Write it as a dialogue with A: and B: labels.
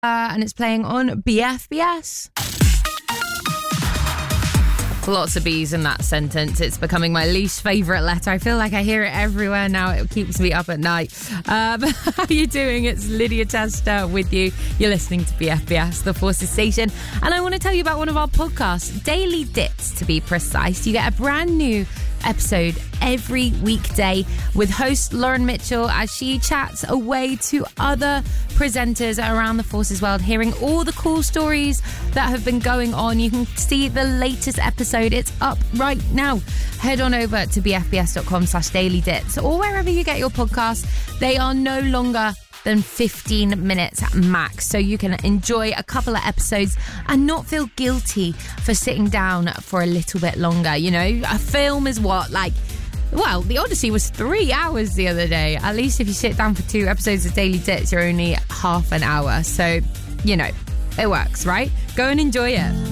A: and it's playing on BFBS. Lots of B's in that sentence. It's becoming my least favourite letter. I feel like I hear it everywhere now. It keeps me up at night. How are you doing? It's Lydia Tester with you. You're listening to BFBS, the Forces Station. And I want to tell you about one of our podcasts, Daily Dits to be precise. You get a brand new episode every weekday with host Lauren Mitchell as she chats away to other presenters around the Forces world, hearing all the cool stories that have been going on. You can see the latest episode. It's up right now. Head on over to bfbs.com/dailydits or wherever you get your podcasts. They are no longer than 15 minutes max, so you can enjoy a couple of episodes and not feel guilty for sitting down for a little bit longer. You know, a film is what, well, The Odyssey was 3 hours the other day. At least if you sit down for 2 episodes of Daily Dits, you're only half an hour. So, you know, it works, right? Go and enjoy it.